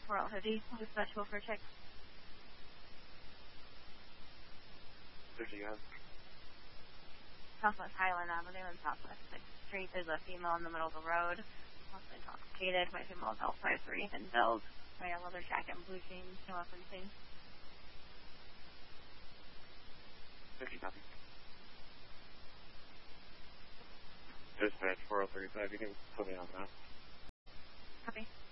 450, dispatchable for check. 50 guys. Southwest Highland Avenue and Southwest 6th Street. There's a female in the middle of the road. Also intoxicated. My female is L53 and build. Wearing a leather jacket and blue jeans. No weapons seen. 50 copy. Dispatch 4035, you can put me on that. Copy.